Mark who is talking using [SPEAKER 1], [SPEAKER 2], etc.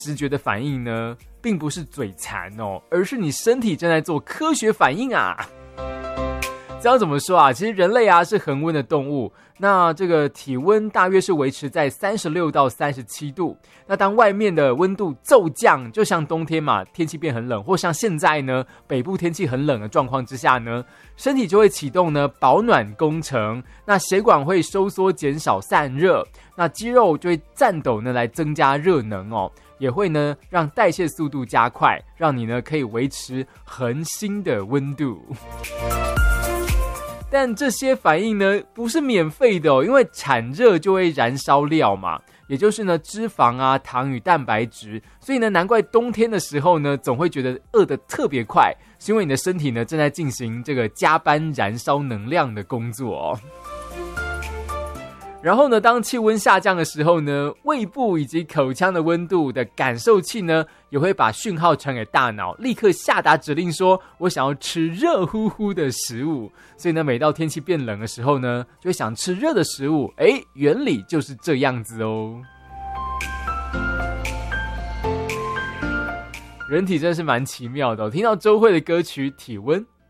[SPEAKER 1] 直觉的反应呢，并不是嘴馋哦，而是你身体正在做科学反应啊。这样怎么说啊？其实人类啊是恒温的动物，那这个体温大约是维持在36到37度。那当外面的温度骤降，就像冬天嘛，天气变很冷，或像现在呢，北部天气很冷的状况之下呢，身体就会启动呢保暖工程，那血管会收缩减少散热，那肌肉就会颤抖呢来增加热能哦，也会呢让代谢速度加快，让你呢可以维持恒心的温度。但这些反应呢不是免费的哦，因为产热就会燃烧料嘛，也就是呢脂肪啊、糖与蛋白质，所以呢难怪冬天的时候呢总会觉得饿得特别快，是因为你的身体呢正在进行这个加班燃烧能量的工作哦。然后呢，当气温下降的时候呢，胃部以及口腔的温度的感受器呢，也会把讯号传给大脑，立刻下达指令说，我想要吃热乎乎的食物。所以呢，每到天气变冷的时候呢，就会想吃热的食物。原理就是这样子哦。人体真的是蛮奇妙的哦。听到周蕙的歌曲《体温》，